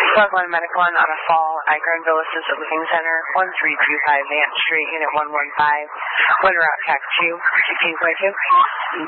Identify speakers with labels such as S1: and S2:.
S1: Plug 1 Medical on a fall at Granville Assisted Living Center, 1325 Vance Street, Unit 115. Winter out, tax 2, 16.2.